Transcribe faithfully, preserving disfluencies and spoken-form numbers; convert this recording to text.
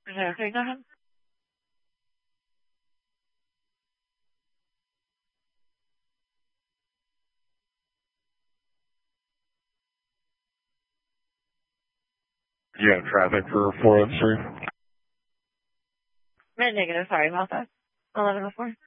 Okay, okay, go ahead. Yeah, traffic for four oh three. Mid negative, sorry about that. eleven oh four.